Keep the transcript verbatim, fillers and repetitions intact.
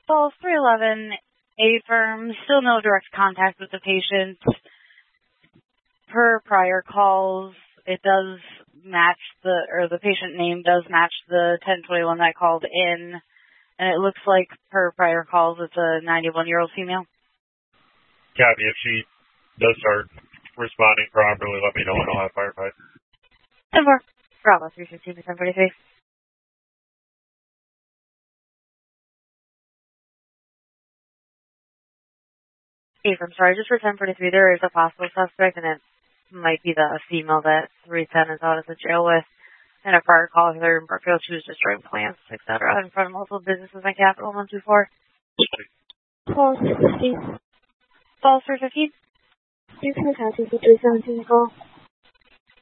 Falls three eleven, A firm, still no direct contact with the patient. Per prior calls, it does match the, or the patient name does match the ten twenty-one that called in, and it looks like per prior calls it's a ninety-one-year-old female. Copy. If she does start responding properly, let me know and I'll have firefight. ten four. Bravo, three fifteen to ten forty-three. Hey, I'm sorry, just for ten forty-three, there is a possible suspect, and it might be the female that three ten is out of the jail with. And a prior call here in Brookfield, she was destroying plants, et cetera, in front of multiple businesses on Capitol one two four. Falls three fifteen. Falls three fifteen. You can contact the three seventeen call.